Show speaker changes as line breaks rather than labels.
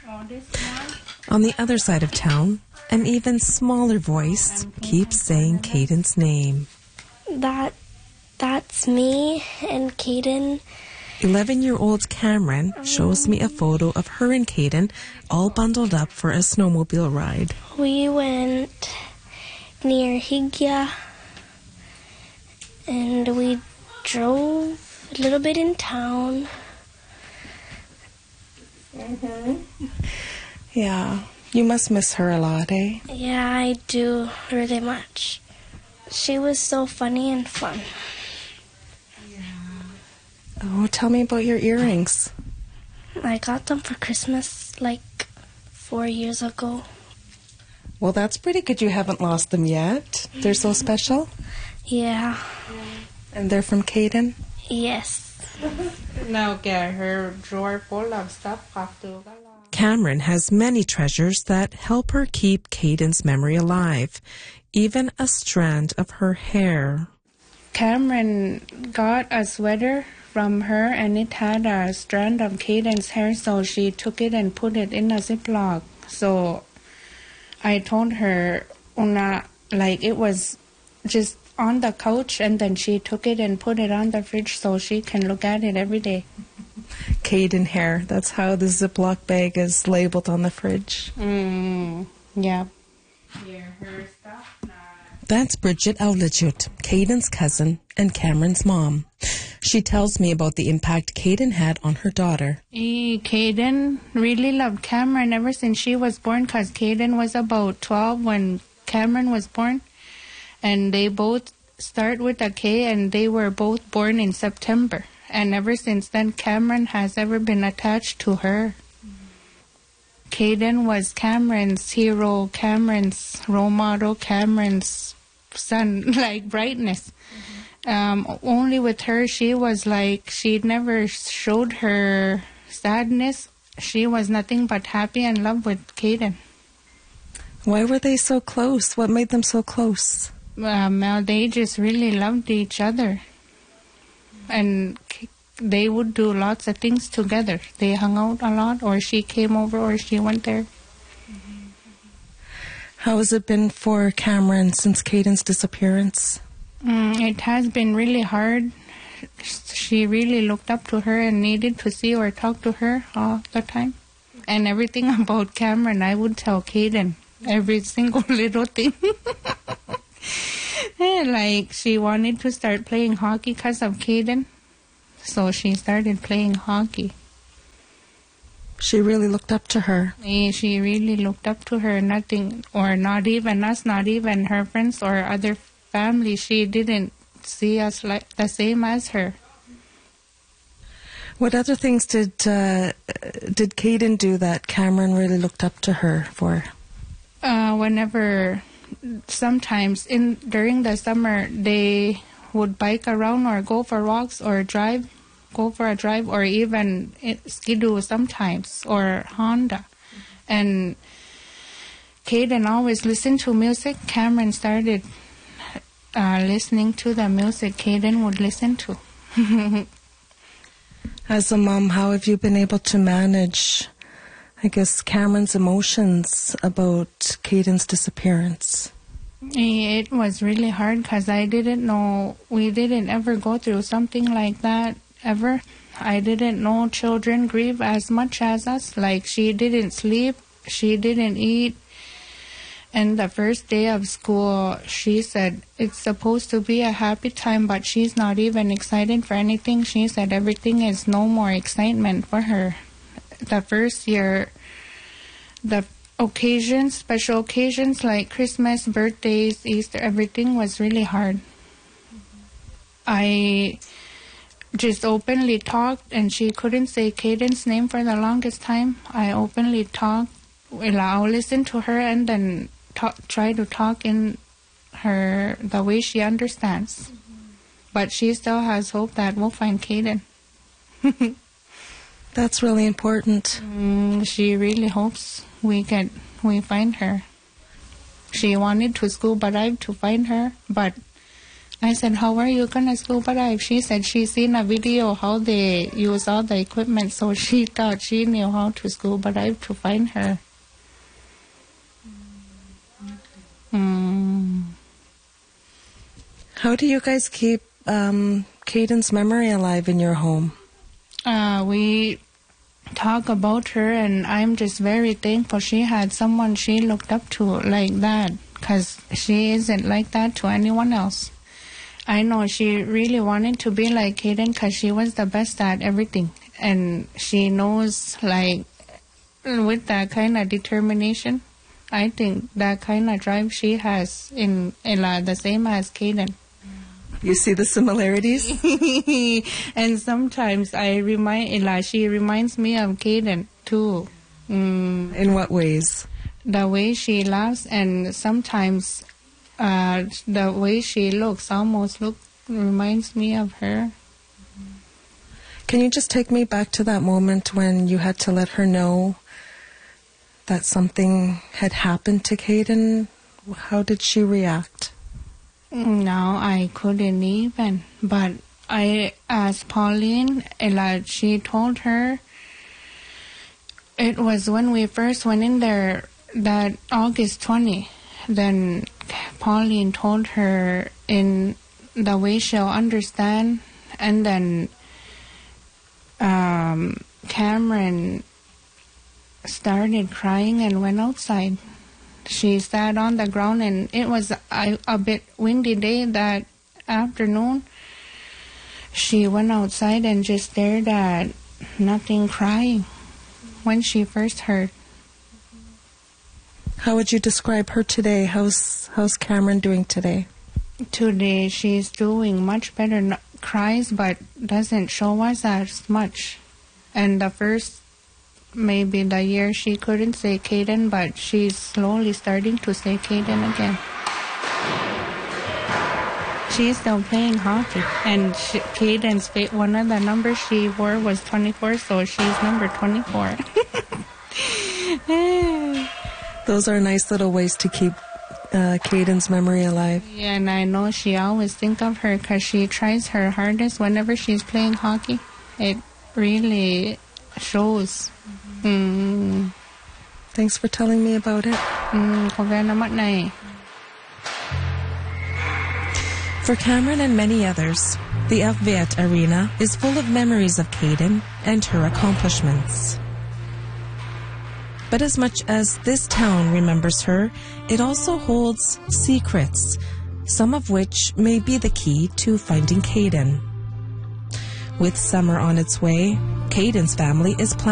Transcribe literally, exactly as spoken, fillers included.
On the other side of town, an even smaller voice keeps saying Caden's name.
That, that's me and Caden.
eleven-year-old Cameron shows me a photo of her and Caden all bundled up for a snowmobile ride.
We went near Higya and we drove a little bit in town.
Mm-hmm. Yeah, you must miss her a lot, eh?
Yeah, I do, really much. She was so funny and fun.
Oh, tell me about your earrings.
I got them for Christmas like four years ago.
Well, that's pretty good you haven't lost them yet. They're so special?
Yeah.
And they're from Caden?
Yes.
Now get her drawer full of stuff.
Cameron has many treasures that help her keep Caden's memory alive, even a strand of her hair.
Cameron got a sweater from her and it had a strand of Caden's hair, so she took it and put it in a Ziploc. So I told her, Una, like it was just on the couch, and then she took it and put it on the fridge so she can look at it every day.
Caden hair, that's how the Ziploc bag is labeled on the fridge.
Mm, yeah.
That's Bridget Aulajut, Caden's cousin and Cameron's mom. She tells me about the impact Caden had on her daughter.
E, Caden really loved Cameron ever since she was born, because Caden was about twelve when Cameron was born. And they both start with a K, and they were both born in September. And ever since then, Cameron has ever been attached to her. Mm-hmm. Caden was Cameron's hero, Cameron's role model, Cameron's sun, like brightness. Mm-hmm. Um, only with her, she was like, she never showed her sadness. She was nothing but happy and love with Caden.
Why were they so close? What made them so close?
Um, well, they just really loved each other. And they would do lots of things together. They hung out a lot, or she came over, or she went there.
How has it been for Cameron since Caden's disappearance?
Mm, it has been really hard. She really looked up to her and needed to see or talk to her all the time. And everything about Cameron, I would tell Caden. Every single little thing. Like, she wanted to start playing hockey because of Caden. So she started playing hockey.
She really looked up to her.
Yeah, she really looked up to her. Nothing, or not even us, not even her friends or other family. She didn't see us like the same as her.
What other things did uh, did Caden do that Cameron really looked up to her for?
Uh, whenever, sometimes in during the summer, they would bike around or go for walks or drive, go for a drive, or even Skidoo sometimes, or Honda. Mm-hmm. And Caden always listened to music. Cameron started uh, listening to the music Caden would listen to.
As a mom, how have you been able to manage, I guess, Cameron's emotions about Caden's disappearance?
It was really hard because I didn't know, we didn't ever go through something like that, ever. I didn't know children grieve as much as us. Like, she didn't sleep, she didn't eat. And the first day of school, she said it's supposed to be a happy time, but she's not even excited for anything. She said everything is no more excitement for her. The first year, the occasions, special occasions like Christmas, birthdays, Easter, everything was really hard. Mm-hmm. I just openly talked, and she couldn't say Caden's name for the longest time. I openly talked. Well, I'll listen to her and then talk, try to talk in her the way she understands. Mm-hmm. But she still has hope that we'll find Caden.
That's really important.
Mm, she really hopes we get we find her. She wanted to scuba dive to find her, but I said, how are you going to scuba dive? She said she's seen a video how they use all the equipment, so she thought she knew how to scuba dive to find her. Mm.
How do you guys keep um, Caden's memory alive in your home?
Uh, we talk about her, and I'm just very thankful she had someone she looked up to like that, because she isn't like that to anyone else. I know she really wanted to be like Caden because she was the best at everything, and she knows, like, with that kind of determination, I think that kind of drive she has in Ella, the same as Caden.
You see the similarities?
And sometimes I remind Ella, she reminds me of Caden too. Mm.
In what ways?
The way she laughs, and sometimes uh, the way she looks almost look reminds me of her.
Can you just take me back to that moment when you had to let her know that something had happened to Caden? How did she react?
No, I couldn't even. But I asked Pauline, Ella, she told her it was when we first went in there, that August twentieth. Then Pauline told her in the way she'll understand, and then um, Cameron started crying and went outside. She sat on the ground, and it was a, a bit windy day that afternoon. She went outside and just stared at nothing, crying when she first heard.
How would you describe her today? How's how's Cameron doing today?
Today she's doing much better. N- cries, but doesn't show us as much. And the first, maybe the year, she couldn't say Caden, but she's slowly starting to say Caden again. She's still playing hockey, and she, Caden's fa- one of the numbers she wore was twenty-four, so she's number twenty-four.
Those are nice little ways to keep uh, Caden's memory alive.
Yeah, and I know she always think of her because she tries her hardest whenever she's playing hockey. It really shows. Mm.
Thanks for telling me about it.
Mm, ko very much nay.
For Cameron and many others, the Elkvet Arena is full of memories of Caden and her accomplishments. But as much as this town remembers her, it also holds secrets, some of which may be the key to finding Caden. With summer on its way, Caden's family is planning